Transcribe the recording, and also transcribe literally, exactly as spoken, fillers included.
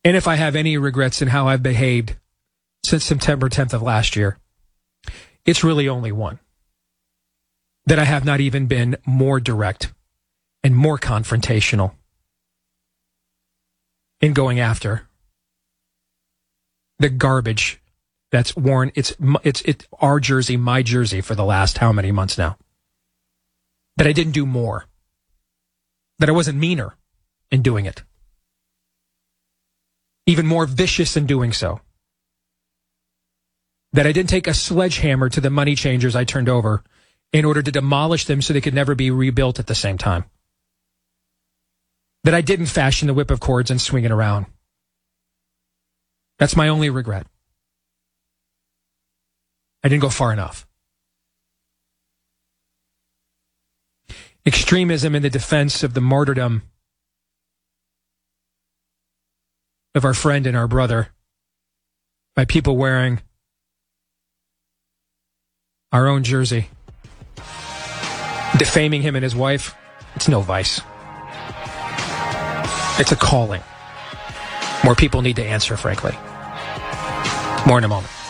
And if I have any regrets in how I've behaved since September tenth of last year, it's really only one. That I have not even been more direct and more confrontational in going after the garbage that's worn. It's it's it's our jersey, my jersey for the last how many months now? That I didn't do more. That I wasn't meaner in doing it. Even more vicious in doing so. That I didn't take a sledgehammer to the money changers I turned over in order to demolish them so they could never be rebuilt at the same time. That I didn't fashion the whip of cords and swing it around. That's my only regret. I didn't go far enough. Extremism in the defense of the martyrdom of our friend and our brother by people wearing our own jersey, defaming him and his wife. It's no vice. It's a calling. More people need to answer, frankly. More in a moment.